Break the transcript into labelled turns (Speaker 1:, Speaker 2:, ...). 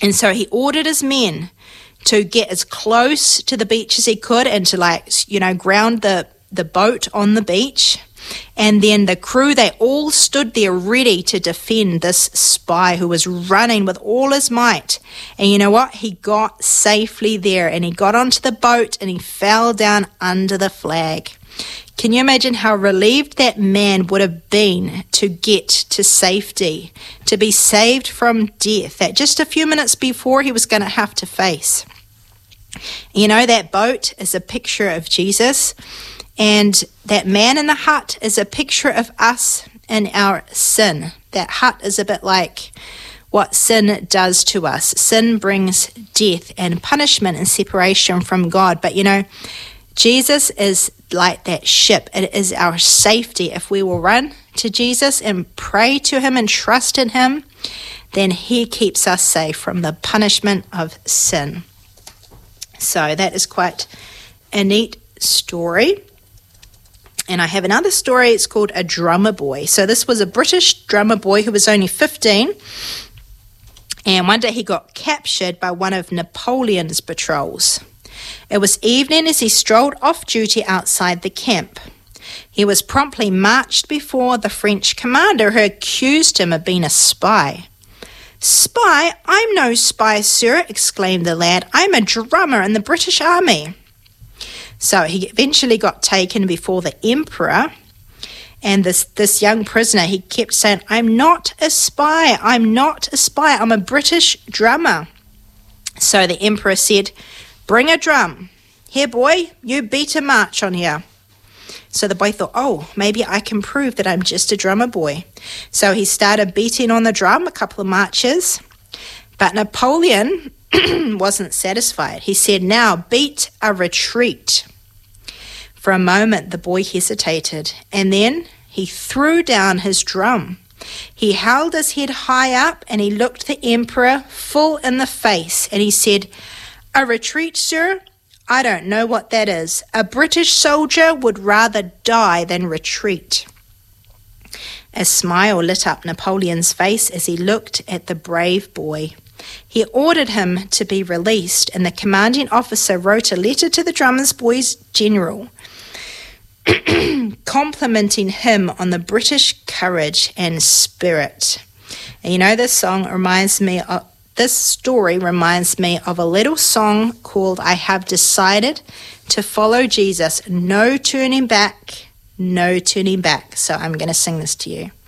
Speaker 1: And so he ordered his men to get as close to the beach as he could and to ground the boat on the beach. And then the crew, they all stood there ready to defend this spy who was running with all his might. And you know what? He got safely there, and he got onto the boat and he fell down under the flag. Can you imagine how relieved that man would have been to get to safety, to be saved from death that just a few minutes before he was going to have to face? You know, that boat is a picture of Jesus, and that man in the hut is a picture of us and our sin. That hut is a bit like what sin does to us. Sin brings death and punishment and separation from God. But you know, Jesus is like that ship. It is our safety. If we will run to Jesus and pray to him and trust in him, then he keeps us safe from the punishment of sin. So that is quite a neat story. And I have another story. It's called A Drummer Boy. So this was a British drummer boy who was only 15. And one day he got captured by one of Napoleon's patrols. It was evening as he strolled off duty outside the camp. He was promptly marched before the French commander, who accused him of being a spy. "Spy? I'm no spy, sir," exclaimed the lad. "I'm a drummer in the British Army." So he eventually got taken before the emperor, and this young prisoner, he kept saying, "I'm not a spy, I'm not a spy, I'm a British drummer." So the emperor said, "Bring a drum. Here, boy, you beat a march on here." So the boy thought, oh, maybe I can prove that I'm just a drummer boy. So he started beating on the drum a couple of marches. But Napoleon wasn't satisfied. He said, "Now beat a retreat." For a moment, the boy hesitated, and then he threw down his drum. He held his head high up, and he looked the emperor full in the face, and he said, "A retreat, sir? I don't know what that is. A British soldier would rather die than retreat." A smile lit up Napoleon's face as he looked at the brave boy. He ordered him to be released, and the commanding officer wrote a letter to the drummer boy's general, complimenting him on the British courage and spirit. And you know, this story reminds me of a little song called "I Have Decided to Follow Jesus. No turning back, no turning back." So I'm going to sing this to you.